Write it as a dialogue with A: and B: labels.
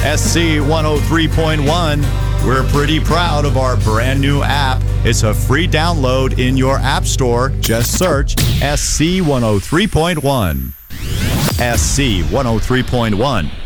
A: SC 103.1. We're pretty proud of our brand new app. It's a free download in your app store. Just search SC 103.1. SC 103.1.